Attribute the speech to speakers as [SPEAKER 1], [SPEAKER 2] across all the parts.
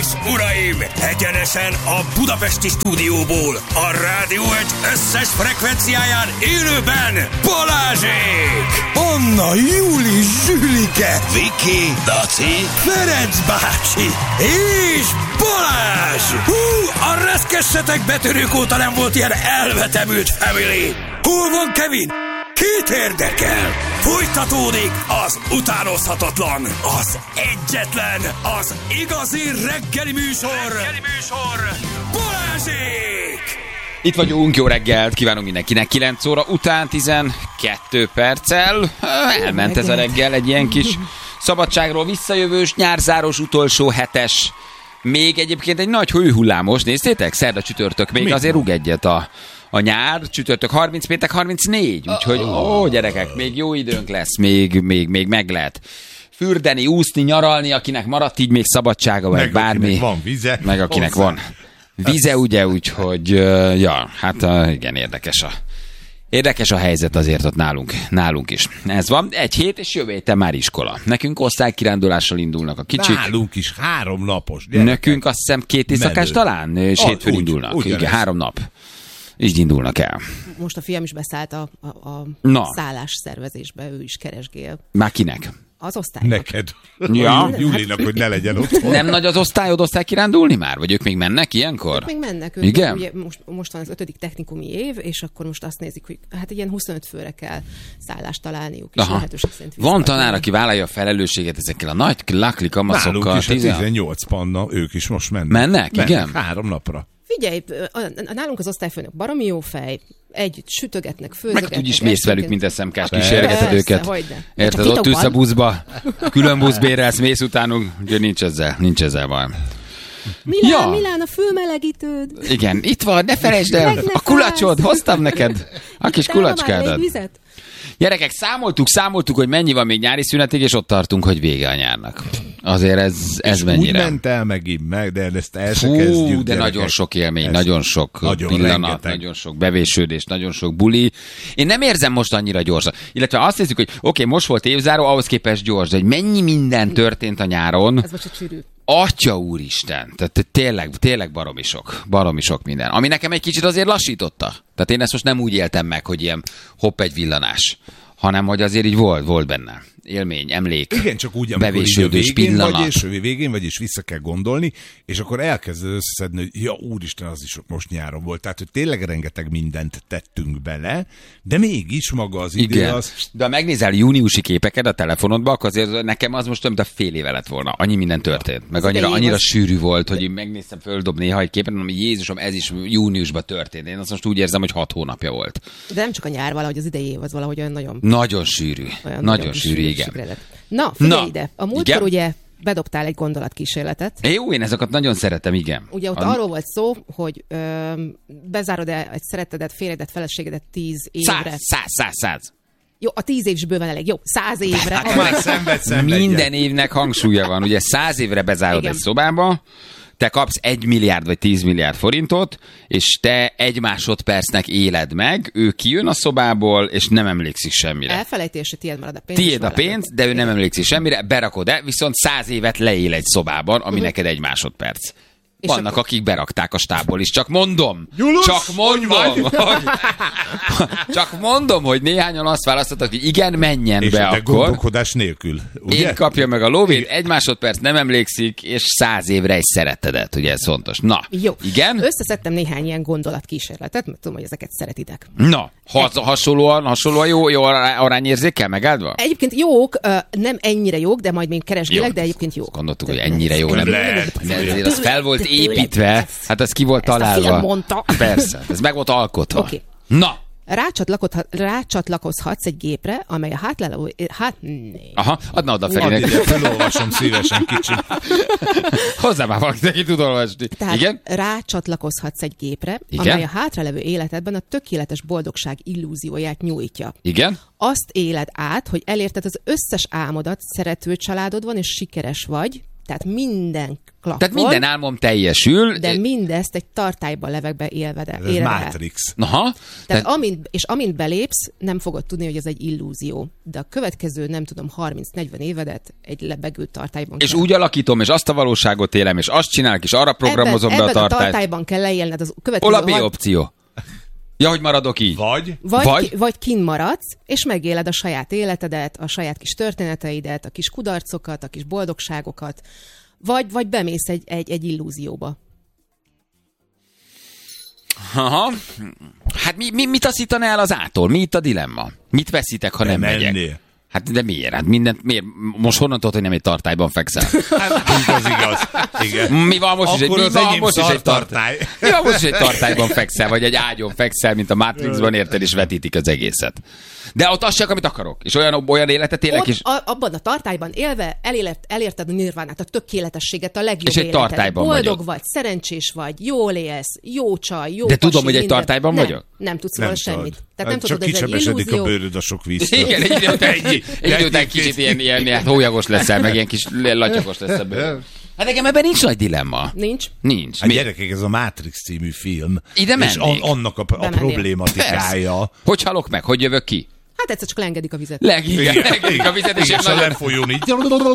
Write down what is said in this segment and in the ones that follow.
[SPEAKER 1] uraim, egyenesen a budapesti stúdióból, a Rádió Egy összes frekvenciáján élőben Balázsék! Anna, Júli, Zsülike, Viki, Daci, Ferenc bácsi és Balázs! Hú, a reszkessetek betörők óta nem volt ilyen elvetemült family! Hol van Kevin? Kit érdekel? Folytatódik az utánozhatatlan, az egyetlen, az igazi reggeli műsor, Balázsék!
[SPEAKER 2] Itt vagyunk, jó reggelt, kívánunk mindenkinek, 9 óra után 12 perccel. Elment ez a reggel, egy ilyen kis szabadságról visszajövős, nyárzárós utolsó hetes. Még egyébként egy nagy hőhullámos, néztétek? Szerda csütörtök, még azért rúg egyet a nyár, csütörtök 30, péntek 34, úgyhogy gyerekek, még jó időnk lesz, még meg lehet fürdeni, úszni, nyaralni, akinek maradt így még szabadsága, vagy bármi.
[SPEAKER 3] Van vize.
[SPEAKER 2] Meg akinek van vize, ugye, úgyhogy, igen, érdekes a helyzet azért ott nálunk is. Ez van, egy hét, és jövő héten már iskola. Nekünk osztálykirándulással indulnak a kicsik.
[SPEAKER 3] Nálunk is 3 napos.
[SPEAKER 2] Nekünk azt hiszem 2 éjszakás talán, és hétfőn indulnak. Igen, 3 nap. Így indulnak el.
[SPEAKER 4] Most a fiam is beszállt a szállás szervezésbe, ő is keresgél.
[SPEAKER 2] Már kinek?
[SPEAKER 4] Az osztálynak.
[SPEAKER 3] Neked.
[SPEAKER 2] Ja.
[SPEAKER 3] Júlinak, hogy ne legyen otthon.
[SPEAKER 2] Nem nagy az osztályod kirándulni már? Vagy ők még mennek ilyenkor?
[SPEAKER 4] Ők még mennek.
[SPEAKER 2] Igen?
[SPEAKER 4] Ugye most van az 5. technikumi év, és akkor most azt nézik, hogy hát ilyen 25 főre kell szállást találniuk. És lehetőség szerint
[SPEAKER 2] van tanár, aki vállalja a felelősséget ezekkel a nagy lakli kamaszokkal.
[SPEAKER 3] Nálunk is 18 panna, ők is most mennek.
[SPEAKER 2] Mennek? Igen?
[SPEAKER 3] 3 napra.
[SPEAKER 4] Figyelj, nálunk az osztályfőnök baromi jó fej, együtt sütögetnek, főzögetnek.
[SPEAKER 2] Meg úgyis mész velük, mint SMK-s, kísérgeted őket. Érted, ott ülsz a buszba, külön busz bérelsz, mész utánuk, úgyhogy nincs ezzel baj.
[SPEAKER 4] Milán, a fölmelegítőd.
[SPEAKER 2] Igen, itt van, ne felejtsd el, a kulacsod, hoztam neked a kis kulacskádat. Gyerekek, számoltuk, hogy mennyi van még nyári szünetig, és ott tartunk, hogy vége a nyárnak. Azért ez mennyire.
[SPEAKER 3] Úgy ment el megint meg, de ezt el se kezdjük.
[SPEAKER 2] De
[SPEAKER 3] gyerekek.
[SPEAKER 2] Nagyon sok élmény, nagyon sok pillanat, rengeteg. Nagyon sok bevésődés, nagyon sok buli. Én nem érzem most annyira gyorsan. Illetve azt nézzük, hogy oké, most volt évzáró, ahhoz képest gyors, de hogy mennyi minden történt a nyáron.
[SPEAKER 4] Ez most a csűrű.
[SPEAKER 2] Atya úristen, tehát tényleg baromi sok minden. Ami nekem egy kicsit azért lassította. Tehát én ezt most nem úgy éltem meg, hogy ilyen hopp egy villanás, hanem hogy azért így volt benne. Élmény, emlék,
[SPEAKER 3] igen, csak úgy, bevésődés, pillanat. Végén vagy, és vissza kell gondolni, és akkor elkezded összeszedni, hogy ja, úristen, az is most nyáron volt. Tehát, hogy tényleg rengeteg mindent tettünk bele, de mégis maga az idő
[SPEAKER 2] igen.
[SPEAKER 3] az...
[SPEAKER 2] De ha megnézel júniusi képeket a telefonodba, akkor azért nekem az most több, mint a fél éve lett volna. Annyi minden történt. Meg annyira sűrű volt, hogy megnéztem, földob néha egy képet, mondom, Jézusom, ez is júniusban történt. Én azt most úgy érzem, hogy 6 hónapja volt.
[SPEAKER 4] De nem csak a nyár, valahogy az idei év az valahogy olyan nagyon...
[SPEAKER 2] Nagyon sűrű. Nagyon sűrű, igen.
[SPEAKER 4] Na, figyelj ide. A múltkor ugye bedobtál egy gondolatkísérletet.
[SPEAKER 2] Jó, én ezeket nagyon szeretem, igen.
[SPEAKER 4] Ugye ott arról volt szó, hogy bezárod-e egy szeretedet, férjedet, feleségedet 10 évre.
[SPEAKER 2] 100.
[SPEAKER 4] Jó, a 10 év is bőven elég. Jó, 100 évre.
[SPEAKER 3] Hát már szenvedjen.
[SPEAKER 2] Minden évnek hangsúlya van. Ugye 100 évre bezárod igen. Egy szobába, te kapsz 1 milliárd vagy 10 milliárd forintot, és te 1 másodpercnek éled meg, ő kijön a szobából, és nem emlékszik semmire.
[SPEAKER 4] Elfelejtés, tiéd marad a pénz.
[SPEAKER 2] Tiéd a pénz, de ő nem emlékszik semmire, berakod-e, viszont 100 évet leél egy szobában, ami neked 1 másodperc. Vannak, akkor... akik berakták a stábból is. Csak mondom, csak mondom, hogy néhányan azt választottak, hogy igen, menjen
[SPEAKER 3] és
[SPEAKER 2] be
[SPEAKER 3] akkor.
[SPEAKER 2] Gondolkodás
[SPEAKER 3] nélkül, ugye?
[SPEAKER 2] Én kapja meg a lóvét, 1 másodperc nem emlékszik, és 100 évre egy szeretedet, ugye ez fontos. Na,
[SPEAKER 4] jó.
[SPEAKER 2] Igen?
[SPEAKER 4] Összeszedtem néhány ilyen gondolatkísérletet, mert tudom, hogy ezeket szeretitek.
[SPEAKER 2] Na, hasonlóan jó arányérzékkel megáldva?
[SPEAKER 4] Egyébként jók, nem ennyire jók, de majd még keresgélek, de egyébként jók.
[SPEAKER 2] Gondoltuk, hogy ennyire jó nem lehet. Az fel volt építve, hát az ki volt találva.
[SPEAKER 4] Mondta.
[SPEAKER 2] Persze, ez meg volt alkotva.
[SPEAKER 4] Okay.
[SPEAKER 2] Na!
[SPEAKER 4] Rácsatlakozhatsz egy gépre, amely a hátlelő...
[SPEAKER 2] Aha, adna oda Ferinek.
[SPEAKER 3] Felolvasom szívesen kicsit.
[SPEAKER 2] Hozzá már valaki, neki tud olvasni.
[SPEAKER 4] Tehát
[SPEAKER 2] igen?
[SPEAKER 4] Rácsatlakozhatsz egy gépre,
[SPEAKER 2] igen?
[SPEAKER 4] amely a hátralevő életedben a tökéletes boldogság illúzióját nyújtja.
[SPEAKER 2] Igen?
[SPEAKER 4] Azt éled át, hogy elérted az összes álmodat, szerető családod van, és sikeres vagy, Tehát minden klappol.
[SPEAKER 2] Tehát minden álmom teljesül.
[SPEAKER 4] De mindezt egy tartályban levegbe élve.
[SPEAKER 3] Ez Matrix.
[SPEAKER 2] Aha.
[SPEAKER 4] Tehát amint belépsz, nem fogod tudni, hogy ez egy illúzió. De a következő, nem tudom, 30-40 évedet egy lebegő tartályban
[SPEAKER 2] és úgy alakítom, és azt a valóságot élem, és azt csinálok, és arra programozom be a tartályt.
[SPEAKER 4] Ebben a tartályban kell leélned az következő...
[SPEAKER 2] Hol a B opció? Ja, hogy maradok így.
[SPEAKER 4] Vagy kint maradsz, és megéled a saját életedet, a saját kis történeteidet, a kis kudarcokat, a kis boldogságokat, vagy bemész egy illúzióba.
[SPEAKER 2] Aha. Hát mit taszítana el az ától? Mi itt a dilemma? Mit veszítek, ha nem megyek? Hát de miért? Hát miért? Most honnan tudod, hogy nem egy tartályban fekszel?
[SPEAKER 3] Hát az igaz. Igen.
[SPEAKER 2] Mi van most is egy tartály? Mi van most is egy tartályban fekszel, vagy egy ágyon fekszel, mint a Matrixban, érted, és vetítik az egészet. De ott az csak, amit akarok. És olyan életet élek is.
[SPEAKER 4] Abban a tartályban élve elérted a nirvánát, a tökéletességet, a legjobb
[SPEAKER 2] és egy
[SPEAKER 4] életet.
[SPEAKER 2] tartályban
[SPEAKER 4] boldog vagy, szerencsés vagy, jól élsz, jó csaj, jó
[SPEAKER 2] de tudom, hogy egy tartályban vagyok?
[SPEAKER 4] Nem tudsz róla semmit. Tehát nem
[SPEAKER 3] csak
[SPEAKER 4] tudod, ez egy
[SPEAKER 3] kicsebesedik
[SPEAKER 4] illúzió.
[SPEAKER 3] a bőröd a sok víztől.
[SPEAKER 2] Igen, egy után kicsit ilyen hólyagos leszel, meg ilyen kis latyagos lesz ebből. Hát nekem ebben nincs nagy dilemma. Nincs.
[SPEAKER 3] A gyerekek, ez a Matrix című film.
[SPEAKER 2] Ide mennék.
[SPEAKER 3] És annak a problématikája.
[SPEAKER 2] Persze. Hogy halok meg? Hogy jövök ki?
[SPEAKER 4] Hát egyszer csak leengedik a vizet.
[SPEAKER 2] Legengedik a vizet, és
[SPEAKER 3] a lefolyón így.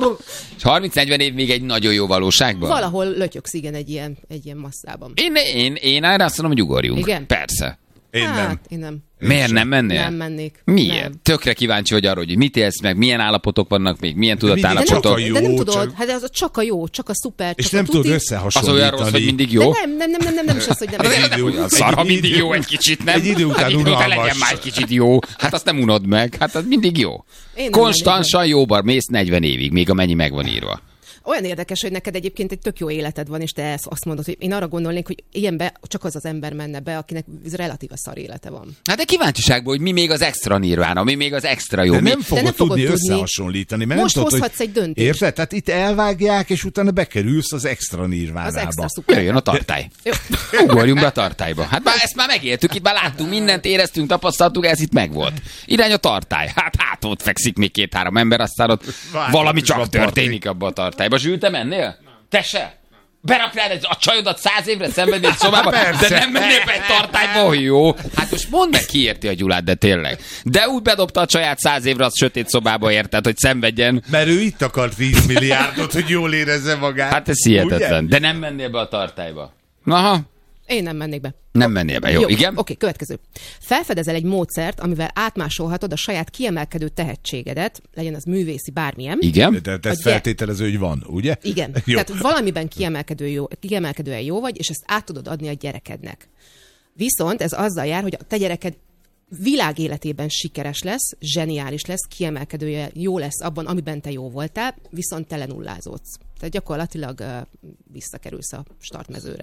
[SPEAKER 2] 30-40 év még egy nagyon jó valóságban.
[SPEAKER 4] Valahol lötyöksz, igen, egy ilyen masszában.
[SPEAKER 2] Én erre azt mondom, hogy ugorjunk.
[SPEAKER 4] Igen?
[SPEAKER 2] Persze.
[SPEAKER 4] Én nem.
[SPEAKER 2] Miért nem mennél?
[SPEAKER 4] Nem mennék.
[SPEAKER 2] Miért?
[SPEAKER 4] Nem.
[SPEAKER 2] Tökre kíváncsi vagy arra, hogy mit élsz meg, milyen állapotok vannak még, milyen tudatállapotok.
[SPEAKER 4] De nem tudod, hát ez csak a jó, csak a szuper,
[SPEAKER 3] és
[SPEAKER 4] csak
[SPEAKER 3] nem
[SPEAKER 4] a tuti.
[SPEAKER 3] tudod összehasonlítani.
[SPEAKER 2] Az olyan rossz, hogy mindig jó?
[SPEAKER 4] De nem is az, hogy nem.
[SPEAKER 2] Szar, ha mindig jó egy kicsit, nem?
[SPEAKER 3] Egy idő után unalmas.
[SPEAKER 2] Legyen már egy kicsit jó. Hát azt nem unod meg. Hát az mindig jó. Konstansan jóban mész 40 évig, még amennyi meg van írva.
[SPEAKER 4] Olyan érdekes, hogy neked egyébként egy tök jó életed van, és te azt mondod, hogy én arra gondolnék, hogy ilyenbe csak az ember menne be, akinek relatíve szar élete van.
[SPEAKER 2] Hát de kíváncsiságból, hogy mi még az extra nirvána, mi még az extra jó.
[SPEAKER 3] De nem fogod tudni összehasonlítani. Mert
[SPEAKER 4] most hozhatsz egy döntést.
[SPEAKER 3] Érted? Tehát itt elvágják, és utána bekerülsz az extra nirvánába.
[SPEAKER 4] Az extra szuper.
[SPEAKER 2] Jöjjön a tartály. Ugorjunk be a tartályba. Hát már ezt már megéltük, itt már láttunk mindent, éreztünk, tapasztaltuk, ez itt megvolt. Irány a tartály. Hát ott fekszik még 2-3 ember, aztán ott valami csak történik abban a tartályban. Zsül, te mennél? Te se? Beraknád a csajodat 100 évre szenvedni egy szobába, de nem mennél be egy tartályba, hogy jó. Hát most mondd meg, ki érti a Gyulát, de tényleg. De úgy bedobta a csaját 100 évre az sötét szobába, érted, hogy szenvedjen.
[SPEAKER 3] Mert ő itt akart 10 milliárdot, hogy jól érezze magát.
[SPEAKER 2] Hát ez hihetetlen. De nem mennél be a tartályba. Aha.
[SPEAKER 4] Én nem mennék be.
[SPEAKER 2] Nem mennél be, jó? Igen?
[SPEAKER 4] Oké, következő. Felfedezel egy módszert, amivel átmásolhatod a saját kiemelkedő tehetségedet, legyen az művészi, bármilyen.
[SPEAKER 2] Igen.
[SPEAKER 3] De ez feltételező, hogy van, ugye?
[SPEAKER 4] Igen. Tehát valamiben kiemelkedően jó vagy, és ezt át tudod adni a gyerekednek. Viszont ez azzal jár, hogy a te gyereked világéletében sikeres lesz, zseniális lesz, kiemelkedően jó lesz abban, amiben te jó voltál, viszont te lenullázódsz. Tehát gyakorlatilag visszakerülsz a startmezőre.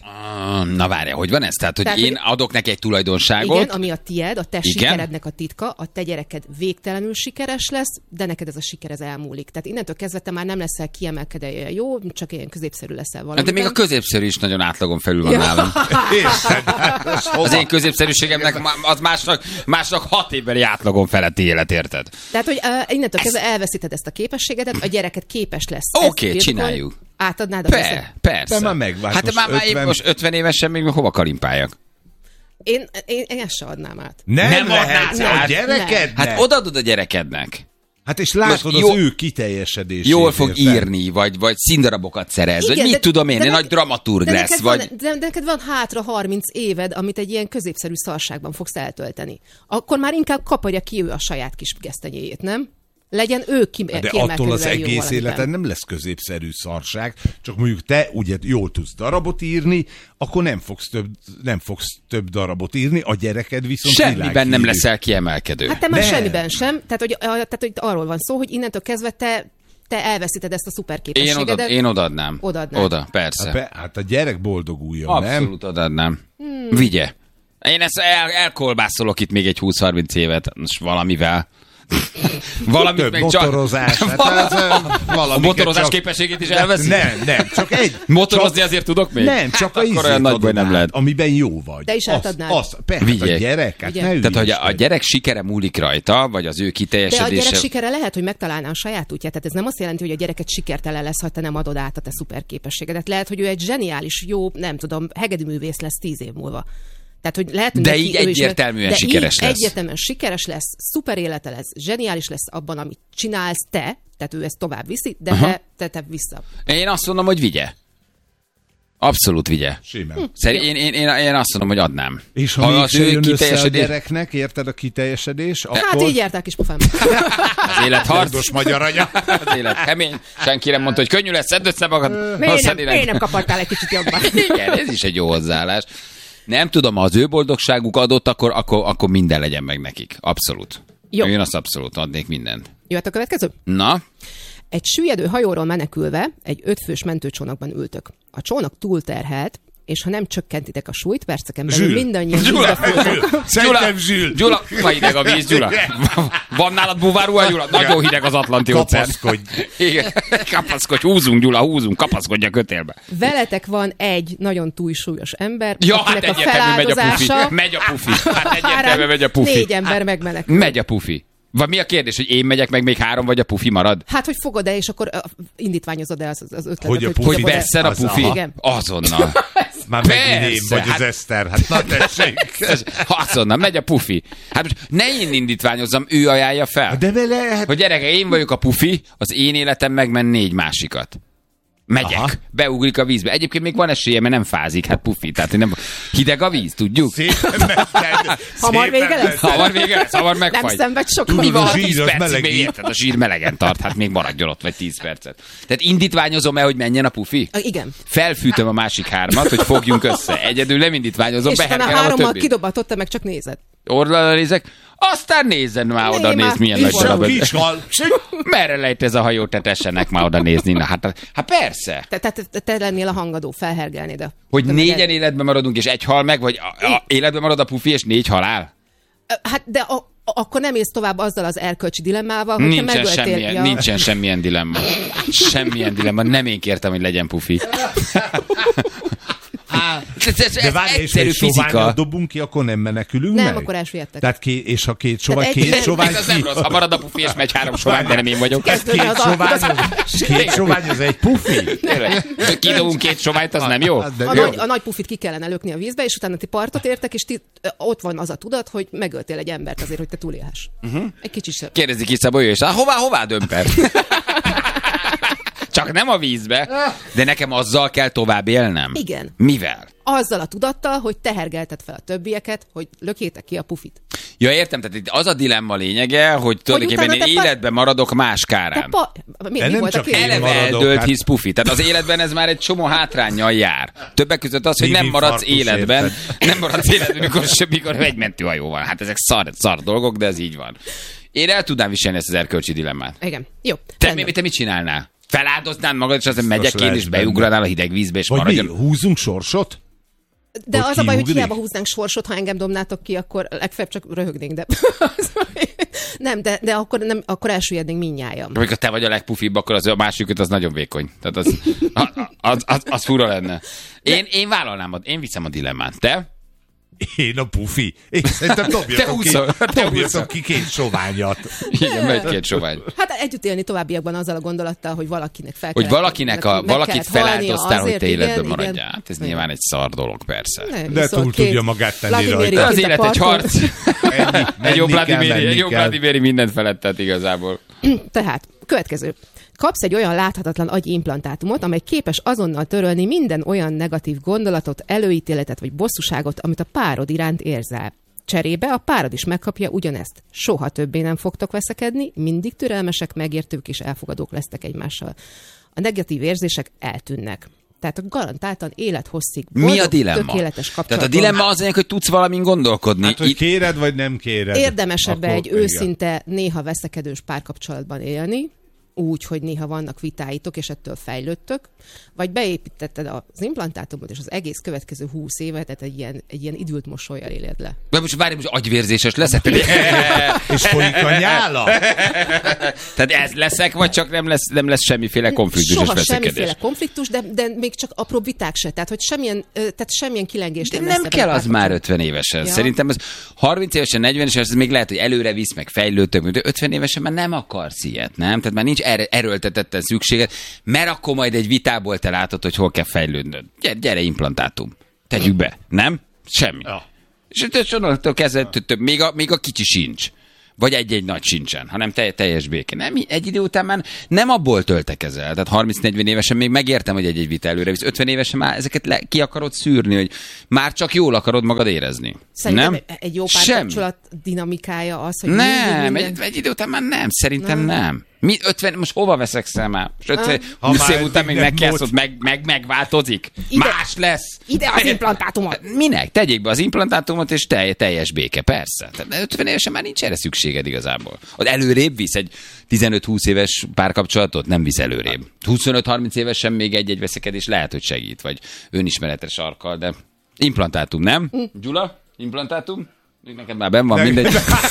[SPEAKER 2] Na várja, hogy van ez? Tehát, én adok neki egy tulajdonságot.
[SPEAKER 4] Igen, ami a tied, a te sikerednek a titka, a te gyereked végtelenül sikeres lesz, de neked ez a siker ez elmúlik. Tehát innentől kezdve te már nem leszel kiemelkedően jó, csak ilyen középszerű leszel valamiben.
[SPEAKER 2] De még a középszerű is nagyon átlagon felül van nálam. Az én középszerűségemnek az másnak 6 évbeli átlagon feletti élet, érted?
[SPEAKER 4] Tehát, hogy innentől kezdve elveszíted ezt a képességedet, a gyereket képes lesz.
[SPEAKER 2] Oké, csináljuk.
[SPEAKER 4] Átadnád a
[SPEAKER 2] persze.
[SPEAKER 3] De már megvált.
[SPEAKER 2] Hát már most 50 évesen még hova kalimpáljak?
[SPEAKER 4] Én ezt se adnám át.
[SPEAKER 3] Nem adnád át a gyerekednek?
[SPEAKER 2] Hát odaadod a gyerekednek.
[SPEAKER 3] Hát és látod az ő kiteljesedését.
[SPEAKER 2] Jól fog írni, vagy színdarabokat szerez, vagy mit tudom én, egy nagy dramaturg lesz.
[SPEAKER 4] De neked van hátra 30 éved, amit egy ilyen középszerű szarságban fogsz eltölteni. Akkor már inkább kaparja ki ő a saját kis gesztenyéjét, nem? Legyen ő
[SPEAKER 3] de attól az egész életen nem lesz középszerű szarság, csak mondjuk te ugye jól tudsz darabot írni, akkor nem fogsz több darabot írni, a gyereked viszont
[SPEAKER 2] semmiben nem leszel kiemelkedő.
[SPEAKER 4] Hát te már semmiben sem, tehát hogy arról van szó, hogy innentől kezdve te elveszíted ezt a szuperképességedet.
[SPEAKER 2] Én odaadnám. Oda, persze.
[SPEAKER 3] Hát a gyerek boldoguljon,
[SPEAKER 2] abszolút nem? Abszolút odaadnám. Vigye. Én ezt elkolbászolok itt még egy 20-30 évet most valamivel. Valamit még
[SPEAKER 3] motorozás.
[SPEAKER 2] A motorozás képességét is elveszi?
[SPEAKER 3] Nem, csak egy.
[SPEAKER 2] Motorozni azért tudok még?
[SPEAKER 3] Nem, csak
[SPEAKER 2] akkor olyan nagy baj nem lehet.
[SPEAKER 3] Amiben jó vagy.
[SPEAKER 4] De is átadnád.
[SPEAKER 3] A gyerek, hát ne
[SPEAKER 2] tehát, hogy a gyerek sikere múlik rajta, vagy az ő kiteljesedése.
[SPEAKER 4] De a gyerek sikere lehet, hogy megtalálná a saját útját. Tehát ez nem azt jelenti, hogy a gyereket sikertelen lesz, ha te nem adod át a te szuper képességedet. Lehet, hogy ő egy zseniális, jó, nem tudom, hegedűművész lesz 10 év múlva. Tehát, hogy lehet,
[SPEAKER 2] de így egyértelműen sikeres lesz.
[SPEAKER 4] Egyértelműen sikeres lesz, szuper élete lesz, zseniális lesz abban, amit csinálsz te, tehát ő ezt tovább viszi, de te vissza.
[SPEAKER 2] Én azt mondom, hogy vigye. Abszolút vigye.
[SPEAKER 3] Simán.
[SPEAKER 2] Én azt mondom, hogy adnám.
[SPEAKER 3] És ha mégse jön össze a gyereknek, érted a kiteljesedés, akkor...
[SPEAKER 4] Hát így jártál kis pofám.
[SPEAKER 2] Az élet harcos
[SPEAKER 3] magyar anya.
[SPEAKER 2] Az élet kemény. Senki nem mondta, hogy könnyű lesz, szedd össze magad.
[SPEAKER 4] Miért nem kapartál egy kicsit jobban?
[SPEAKER 2] Igen, ez is egy jó hozzáállás. Nem tudom, ha az ő boldogságuk adott, akkor minden legyen meg nekik. Abszolút.
[SPEAKER 4] Jó.
[SPEAKER 2] Én azt abszolút adnék mindent.
[SPEAKER 4] Jöhet a következő?
[SPEAKER 2] Na?
[SPEAKER 4] Egy süllyedő hajóról menekülve egy 5 fős mentőcsónakban ültök. A csónak túlterhelt, és ha nem csökkentitek a súlyt, perceken belül mindannyian vízbe folytok.
[SPEAKER 2] Gyula, ma hideg a víz, Gyula. Van nálad buvárruha, Gyula? Nagyon hideg az Atlanti óceán.
[SPEAKER 3] Kapaszkodj.
[SPEAKER 2] Igen, kapaszkodj, húzunk, Gyula, húzunk, kapaszkodj a kötélbe.
[SPEAKER 4] Veletek van egy nagyon túlsúlyos ember,
[SPEAKER 2] ja,
[SPEAKER 4] akinek
[SPEAKER 2] hát
[SPEAKER 4] a feláldozása...
[SPEAKER 2] Megy a pufi. Hát egyértelműen megy a pufi.
[SPEAKER 4] 4 ember megmenekül.
[SPEAKER 2] Megy a pufi. Vagy mi a kérdés, hogy én megyek, meg még 3, vagy a pufi marad?
[SPEAKER 4] Hát, hogy fogod-e, és akkor indítványozod-e az ötletet.
[SPEAKER 3] Hogy a pufi
[SPEAKER 2] vesszen a pufi?
[SPEAKER 4] Igen.
[SPEAKER 2] Azonnal.
[SPEAKER 3] Már megint én vagy az Eszter. Hát na tessék.
[SPEAKER 2] Azonnal, megy a pufi. Hát most ne én indítványozzam, ő ajánlja fel.
[SPEAKER 3] De vele... Hát...
[SPEAKER 2] Hogy gyereke, én vagyok a pufi, az én életem megmen 4 másikat. Megyek, beugrik a vízbe. Egyébként még van esélye, mert nem fázik, hát pufi. Tehát nem... Hideg a víz, tudjuk?
[SPEAKER 4] Hamar vége lesz?
[SPEAKER 2] Hamar megfagy.
[SPEAKER 4] Nem szenved sokat.
[SPEAKER 2] Mi van, 10 percig még érted, a zsír melegen tart, hát még maradjon ott, vagy 10 percet. Tehát indítványozom el, hogy menjen a pufi?
[SPEAKER 4] Igen.
[SPEAKER 2] Felfűtöm a másik 3-at, hogy fogjunk össze. Egyedül nem indítványozom, behergelem a
[SPEAKER 4] 3-mal kidobatott, te meg csak nézed.
[SPEAKER 2] Orralra nézek, aztán nézzen már oda, nézd milyen nagy darab. Merre lejt ez a hajó, te tessenek már oda nézni. Na, hát persze.
[SPEAKER 4] Te lennél a hangadó, felhergelnéd.
[SPEAKER 2] Hogy 4-en életben maradunk, és 1 hal meg, vagy életben marad a pufi, és 4 halál?
[SPEAKER 4] Hát de akkor nem élsz tovább azzal az erkölcsi dilemmával, hogy
[SPEAKER 2] nincsen semmilyen dilemma. Semmilyen dilemma. Nem én kértem, hogy legyen pufi.
[SPEAKER 3] De várj, és egy soványat dobunk ki, akkor nem menekülünk
[SPEAKER 4] nem,
[SPEAKER 3] meg?
[SPEAKER 4] Nem, akkor elsüllyedtek.
[SPEAKER 3] Tehát és ha két sovány
[SPEAKER 2] az nem rossz, ha marad a pufi, és megy 3 sovány, de nem én vagyok.
[SPEAKER 3] Két sovány, az egy pufi?
[SPEAKER 2] Kidobunk 2 soványt, az nem jó?
[SPEAKER 4] A nagy pufit ki kellene lökni a vízbe, és utána ti partot értek, és ott van az a tudat, hogy megöltél egy embert azért, hogy te túlélhess. Egy kicsit sem.
[SPEAKER 2] Kérdezik ki Szabolya, és hová dömpel? Csak nem a vízbe, de nekem azzal kell tovább élnem.
[SPEAKER 4] Igen.
[SPEAKER 2] Mivel?
[SPEAKER 4] Azzal a tudattal, hogy tehergelted fel a többieket, hogy lökjétek ki a pufit.
[SPEAKER 2] Ja, értem, tehát itt az a dilemma lényege, hogy tulajdonképpen én életben maradok más kárán.
[SPEAKER 4] Mi volt a kérdés?
[SPEAKER 2] Eleve eldőlt hisz pufi. Tehát az életben ez már egy csomó hátránnyal jár. Többek között az, hogy nem maradsz életben. Nem maradsz életben, mikor egy mentőhajó van. Hát ezek szar dolgok, de ez így van. Én el tudnám viselni ezt az erkölcsi dilemmát.
[SPEAKER 4] Igen. Jó.
[SPEAKER 2] Te mit csinálnál? Feláldoznád magad, és aztán megyek én, és beugranál a hideg vízbe, és maradjon.
[SPEAKER 3] Vagy mi? Húzunk sorsot?
[SPEAKER 4] De az a baj, hogy hiába húznánk sorsot, ha engem dobnátok ki, akkor legfeljebb csak röhögnénk, de... nem, de akkor elsüllyednénk mindnyájan.
[SPEAKER 2] Amikor te vagy a legpufibb, akkor az a másikat az nagyon vékony. Tehát az fura lenne. Én vállalnám, én viszem a dilemmát. Te?
[SPEAKER 3] Én a pufi. Én szerintem dobjatok ki 2 soványat.
[SPEAKER 2] Igen, megy 2 sovány.
[SPEAKER 4] Hát együtt élni továbbiakban azzal a gondolattal, hogy valakinek fel
[SPEAKER 2] hogy valakit feláldoztál, hogy te életben maradjál. Hát ez nyilván egy szar dolog, persze.
[SPEAKER 3] De túl tudja magát tenni rajta.
[SPEAKER 2] Az élet egy harc. Egy jó Vladimiri mindent felettet igazából.
[SPEAKER 4] Tehát, következő. Kapsz egy olyan láthatatlan agyimplantátumot, amely képes azonnal törölni minden olyan negatív gondolatot, előítéletet vagy bosszúságot, amit a párod iránt érzel. Cserébe a párod is megkapja ugyanezt. Soha többé nem fogtok veszekedni, mindig türelmesek, megértők és elfogadók lesztek egymással. A negatív érzések eltűnnek. Tehát garantáltan élethosszig boldog, tökéletes kapcsolatban.
[SPEAKER 2] Tehát a dilemma az, hogy tudsz valamin gondolkodni.
[SPEAKER 3] Hát, hogy kéred, vagy nem kéred.
[SPEAKER 4] Érdemesebb egy őszinte, néha veszekedős párkapcsolatban élni, úgy, hogy néha vannak vitáitok, és ettől fejlődtök, vagy beépítetted az implantátumot, és az egész következő 20 évet, tehát egy ilyen idült mosollyal éled le.
[SPEAKER 2] De most várj, most agyvérzéses leszek.
[SPEAKER 3] És folyik a nyála?
[SPEAKER 2] Tehát ez leszek, vagy csak nem lesz semmiféle konfliktus és veszekedés?
[SPEAKER 4] Semmiféle konfliktus, de még csak apró viták se. Tehát, hogy semmilyen kilengés
[SPEAKER 2] nem lesz. Nem kell az már 50 évesen. Ja. Szerintem az 30 évesen, 40 évesen, ez még lehet, hogy előre visz, meg fejlődtök, de 50 évesen már nem akarsz ilyet, nem? Tehát már nincs erőltetetten szükséged, mert akkor majd egy vitából te látod, hogy hol kell fejlődnöd. Gyere implantátum. Tegyük be. Nem? Semmi. Ja. És onnantól kezdve még a kicsi sincs. Vagy egy-egy nagy sincsen, hanem teljes béke. Nem, egy idő után már nem abból töltekezel. Tehát 30-40 évesen még megértem, hogy egy vita előre visz. 50 évesen már ezeket ki akarod szűrni, hogy már csak jól akarod magad érezni.
[SPEAKER 4] Szerintem nem? Egy jó párkapcsolat dinamikája az, hogy...
[SPEAKER 2] Nem, egy idő után már nem. Szerintem nem. Mi 50, most hova veszekszel már? 50 év után még megkelsz, megváltozik. Más lesz.
[SPEAKER 4] Ide az implantátumot.
[SPEAKER 2] Minek? Tegyék be az implantátumot, és teljes béke, persze. Tehát 50 évesen már nincs erre szükséged igazából. Az előrébb visz egy 15-20 éves párkapcsolatot? Nem visz előrébb. 25-30 évesen még egy veszekedés lehet, hogy segít, vagy önismeretre sarkal, de implantátum, nem? Gyula? Implantátum? Neked már benn van, mindegy.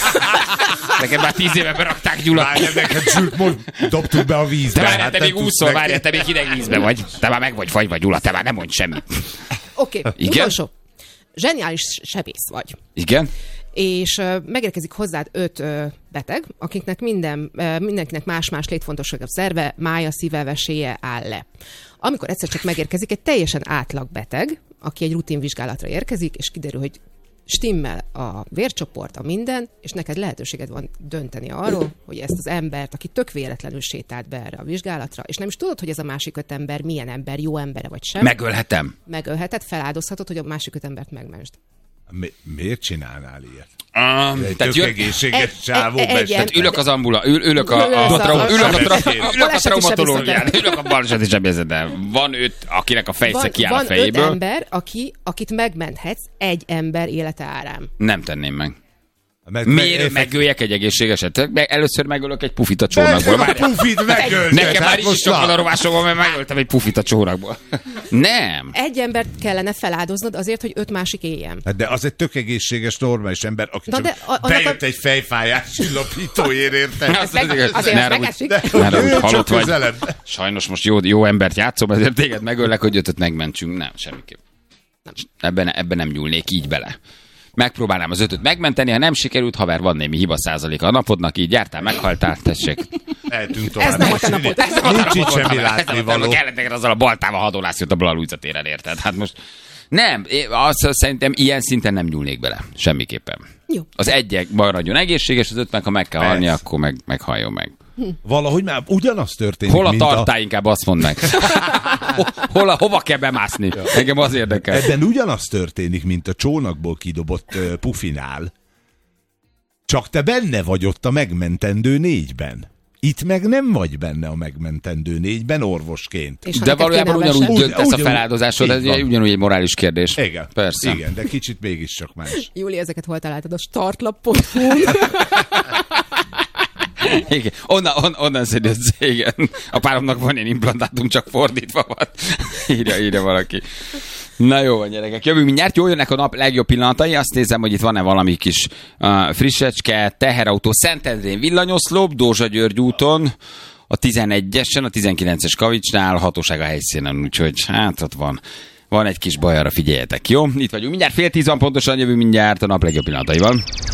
[SPEAKER 2] Neked már 10 éve berakták, Gyula.
[SPEAKER 3] Neked sült, most dobtuk be a vízbe.
[SPEAKER 2] Te még úszol, várjál, te még hideg vízbe vagy. Te már meg vagy fagyva, Gyula, te már nem mondj semmit.
[SPEAKER 4] Oké, utolsó. Zseniális sebész vagy.
[SPEAKER 2] Igen?
[SPEAKER 4] És megérkezik hozzád 5 beteg, akiknek mindenkinek más-más létfontosságabb szerve, mája, szíve, veséje áll le. Amikor egyszer csak megérkezik egy teljesen átlag beteg, aki egy rutinvizsgálatra érkezik, és kiderül, hogy stimmel a vércsoport, a minden, és neked lehetőséged van dönteni arról, hogy ezt az embert, aki tök véletlenül sétált be erre a vizsgálatra, és nem is tudod, hogy ez a másik 5 ember milyen ember, jó embere vagy sem.
[SPEAKER 2] Megölhetem.
[SPEAKER 4] Megölheted, feláldozhatod, hogy a másik 5 embert megmentsd.
[SPEAKER 3] Miért csinálnál ilyet?
[SPEAKER 2] Tehát
[SPEAKER 3] egészséges csávó
[SPEAKER 2] tehát ülök az ülök a traumatológián, ülök a baleseti sebészeten. Van 5, akinek a fejsze kiáll a fejéből.
[SPEAKER 4] Van 5 ember, akit megmenthetsz egy ember élete árán.
[SPEAKER 2] Nem tenném meg. Miért megöljek egy egészségeset? Először megölök egy pufit a csónakból.
[SPEAKER 3] Pufit megölt!
[SPEAKER 2] Nekem már is sok a rovásom van, mert megöltem egy pufit a csónakból. Nem.
[SPEAKER 4] Egy embert kellene feláldoznod azért, hogy 5 másik éljen.
[SPEAKER 3] De az egy tök egészséges, normális ember, aki csak bejött egy fejfájás csillapítóért, érted?
[SPEAKER 4] Azért megesik.
[SPEAKER 2] Halott vagy. Sajnos most jó embert játszom, ezért téged megöllek, hogy 5-öt megmentsünk. Nem, semmiképp. Ebben nem nyúlnék így bele. Megpróbálnám az 5-öt megmenteni, ha nem sikerült, haver, van némi hiba százaléka a napodnak, így jártál, meghaltál, tessék.
[SPEAKER 3] Eltűnt tovább.
[SPEAKER 4] Ez nem a te napod.
[SPEAKER 3] Nincs itt semmi látnivaló.
[SPEAKER 2] Kellettek azzal a baltával hadonászt jött a Blaluiza téren, érted? Hát most nem, azt szerintem ilyen szinten nem nyúlnék bele. Semmiképpen.
[SPEAKER 4] Jó.
[SPEAKER 2] Az egyek maradjon egészséges, az 5-nek, ha meg kell halni, akkor meghalljon meg.
[SPEAKER 3] Valahogy már ugyanaz történik,
[SPEAKER 2] hol a tartály, inkább azt mondd meg. Hova kell bemászni? Engem az érdekel.
[SPEAKER 3] Ebben ugyanaz történik, mint a csónakból kidobott pufinál. Csak te benne vagy ott a megmentendő 4-ben. Itt meg nem vagy benne a megmentendő 4-ben orvosként.
[SPEAKER 2] De valójában ugyanúgy döntesz a feláldozásod, ez ugyanúgy egy morális kérdés.
[SPEAKER 3] Igen,
[SPEAKER 2] persze.
[SPEAKER 3] Igen, de kicsit mégiscsak más.
[SPEAKER 4] Júli, ezeket hol találtad? A startlap.hu-n?
[SPEAKER 2] Igen. Onnan szedett, igen. A páromnak van ilyen implantátum, csak fordítva van. Írja valaki. Na jó van, gyerekek. Jövünk mindjárt, jól jönnek a nap legjobb pillanatai. Azt nézem, hogy itt van-e valami kis frissecske, teherautó, Szentendrén villanyoszlop, Dózsa György úton, a 11-esen, a 19-es kavicsnál, hatóság a helyszínen, úgyhogy hát ott van egy kis baj, arra figyeljetek, jó? Itt vagyunk mindjárt, 9:30 van pontosan, jövünk mindjárt a nap legjobb pillanataival.